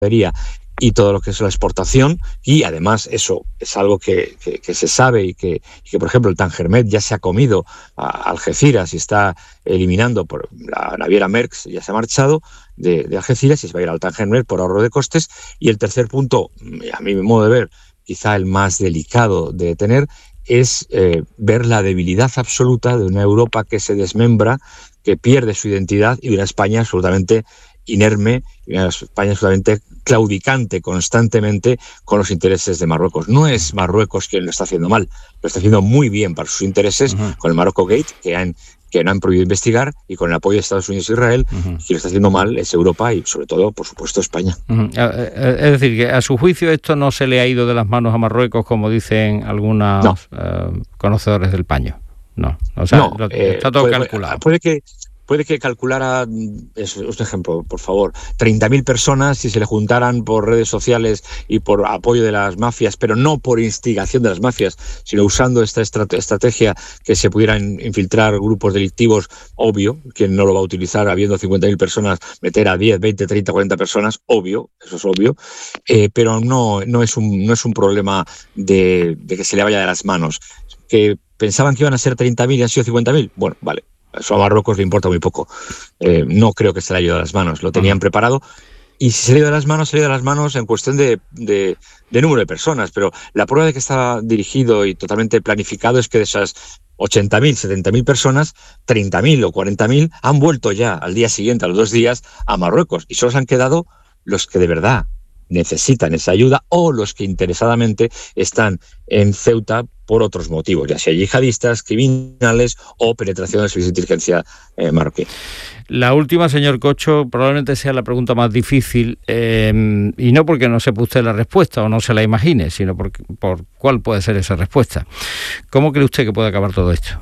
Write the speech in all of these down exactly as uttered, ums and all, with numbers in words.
y todo lo que es la exportación, y además eso es algo que, que, que se sabe y que, y que, por ejemplo, el Tangermet ya se ha comido a Algeciras y está eliminando, por la naviera Maersk ya se ha marchado de, de Algeciras y se va a ir al Tangermet por ahorro de costes. Y el tercer punto, a mi modo de ver, quizá el más delicado de tener, es eh, ver la debilidad absoluta de una Europa que se desmembra, que pierde su identidad, y una España absolutamente inerme, y una España absolutamente claudicante constantemente con los intereses de Marruecos. No es Marruecos quien lo está haciendo mal, lo está haciendo muy bien para sus intereses, uh-huh. con el Marocco Gate, que han que no han prohibido investigar, y con el apoyo de Estados Unidos e Israel, uh-huh. quien lo está haciendo mal es Europa y, sobre todo, por supuesto, España. Uh-huh. Es decir, que a su juicio esto no se le ha ido de las manos a Marruecos, como dicen algunos no. uh, conocedores del paño. No, o sea, no, lo, eh, está todo puede, calculado. Puede que... Puede que calculara, es un ejemplo, por favor, treinta mil personas si se le juntaran por redes sociales y por apoyo de las mafias, pero no por instigación de las mafias, sino usando esta estrate- estrategia que se pudieran infiltrar grupos delictivos, obvio, que no lo va a utilizar habiendo cincuenta mil personas, meter a diez, veinte, treinta, cuarenta personas, obvio, eso es obvio, eh, pero no, no, es un, no es un problema de, de que se le vaya de las manos. Que pensaban que iban a ser treinta mil y han sido cincuenta mil, bueno, vale. Eso a Marruecos le importa muy poco. Eh, no creo que se le haya ido de las manos. Lo tenían uh-huh. preparado. Y si se le ha ido de las manos, se le ha ido de las manos en cuestión de, de, de número de personas. Pero la prueba de que estaba dirigido y totalmente planificado es que de esas ochenta mil, setenta mil personas, treinta mil o cuarenta mil han vuelto ya al día siguiente, a los dos días, a Marruecos. Y solo se han quedado los que de verdad necesitan esa ayuda, o los que interesadamente están en Ceuta por otros motivos, ya sea yihadistas, criminales o penetración del servicio de inteligencia eh, marroquí. La última, señor Cocho, probablemente sea la pregunta más difícil, eh, y no porque no sepa usted la respuesta o no se la imagine, sino por, por cuál puede ser esa respuesta. ¿Cómo cree usted que puede acabar todo esto?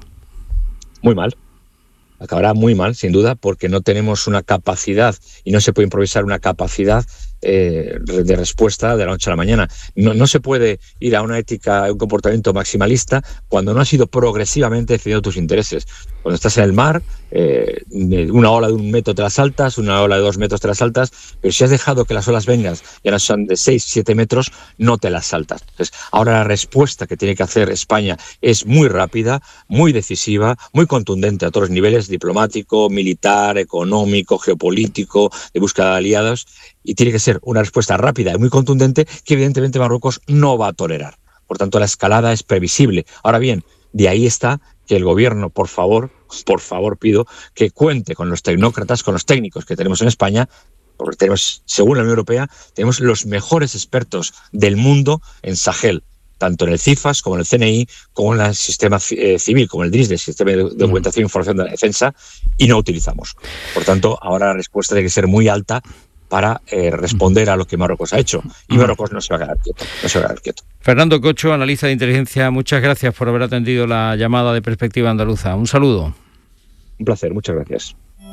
Muy mal. Acabará muy mal, sin duda, porque no tenemos una capacidad, y no se puede improvisar una capacidad eh, de respuesta de la noche a la mañana. No, no se puede ir a una ética, a un comportamiento maximalista cuando no has ido progresivamente defendiendo tus intereses. Cuando estás en el mar, eh, una ola de un metro te la saltas, una ola de dos metros te la saltas, pero si has dejado que las olas vengas y ahora son de seis, siete metros, no te las saltas. Entonces, ahora la respuesta que tiene que hacer España es muy rápida, muy decisiva, muy contundente a todos los niveles, diplomático, militar, económico, geopolítico, de búsqueda de aliados, y tiene que ser una respuesta rápida y muy contundente que evidentemente Marruecos no va a tolerar. Por tanto, la escalada es previsible. Ahora bien, de ahí está que el gobierno, por favor, por favor pido, que cuente con los tecnócratas, con los técnicos que tenemos en España, porque tenemos, según la Unión Europea, tenemos los mejores expertos del mundo en Sahel, tanto en el CIFAS como en el C N I, como en el sistema eh, civil, como el D R I S, el Sistema de Documentación e Información de la Defensa, y no utilizamos. Por tanto, ahora la respuesta tiene que ser muy alta para eh, responder a lo que Marruecos ha hecho. Y Marruecos no se va a quedar quieto. No se va a quedar quieto. Fernando Cocho, analista de inteligencia, muchas gracias por haber atendido la llamada de Perspectiva Andaluza. Un saludo. Un placer, muchas gracias.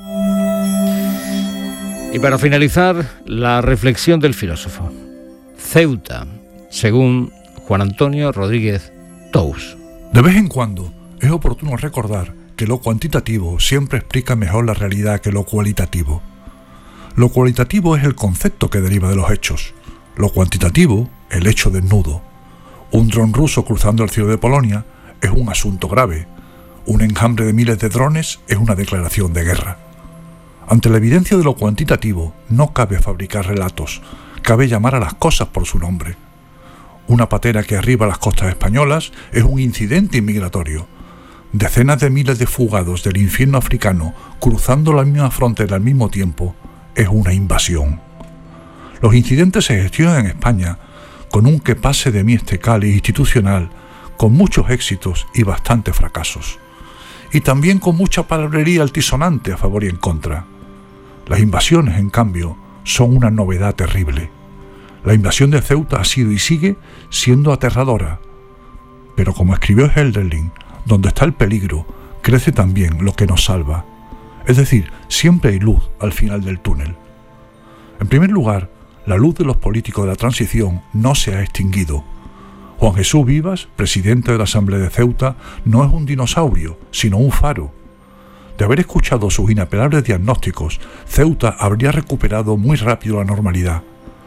Y para finalizar, la reflexión del filósofo. Ceuta, según Juan Antonio Rodríguez Tous. De vez en cuando es oportuno recordar que lo cuantitativo siempre explica mejor la realidad que lo cualitativo. Lo cualitativo es el concepto que deriva de los hechos. Lo cuantitativo, el hecho desnudo. Un dron ruso cruzando el cielo de Polonia es un asunto grave. Un enjambre de miles de drones es una declaración de guerra. Ante la evidencia de lo cuantitativo, no cabe fabricar relatos, cabe llamar a las cosas por su nombre. Una patera que arriba las costas españolas es un incidente inmigratorio. Decenas de miles de fugados del infierno africano cruzando la misma frontera al mismo tiempo es una invasión. Los incidentes se gestionan en España con un que pase de mí este cáliz institucional, con muchos éxitos y bastantes fracasos. Y también con mucha palabrería altisonante a favor y en contra. Las invasiones, en cambio, son una novedad terrible. La invasión de Ceuta ha sido y sigue siendo aterradora. Pero como escribió Hölderlin, donde está el peligro, crece también lo que nos salva. Es decir, siempre hay luz al final del túnel. En primer lugar, la luz de los políticos de la transición no se ha extinguido. Juan Jesús Vivas, presidente de la Asamblea de Ceuta, no es un dinosaurio, sino un faro. De haber escuchado sus inapelables diagnósticos, Ceuta habría recuperado muy rápido la normalidad.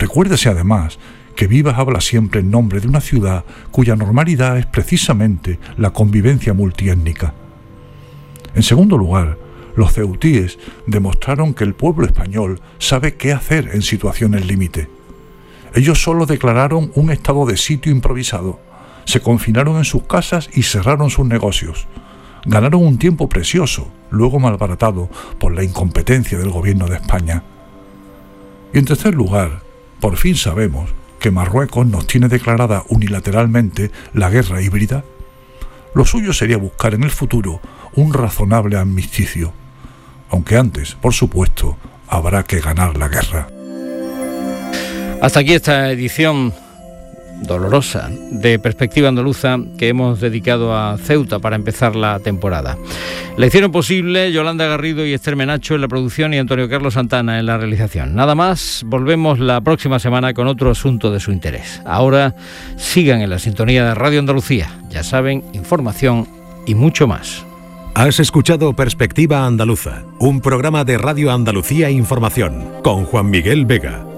Recuérdese además que Vivas habla siempre en nombre de una ciudad cuya normalidad es precisamente la convivencia multiétnica. En segundo lugar, los ceutíes demostraron que el pueblo español sabe qué hacer en situaciones límite. Ellos solo declararon un estado de sitio improvisado, se confinaron en sus casas y cerraron sus negocios. Ganaron un tiempo precioso, luego malbaratado por la incompetencia del gobierno de España. Y en tercer lugar, por fin sabemos que Marruecos nos tiene declarada unilateralmente la guerra híbrida. Lo suyo sería buscar en el futuro un razonable armisticio, aunque antes, por supuesto, habrá que ganar la guerra. Hasta aquí esta edición dolorosa de Perspectiva Andaluza que hemos dedicado a Ceuta para empezar la temporada. La hicieron posible Yolanda Garrido y Esther Menacho en la producción y Antonio Carlos Santana en la realización. Nada más, volvemos la próxima semana con otro asunto de su interés. Ahora sigan en la sintonía de Radio Andalucía. Ya saben, información y mucho más. Has escuchado Perspectiva Andaluza, un programa de Radio Andalucía Información con Juan Miguel Vega.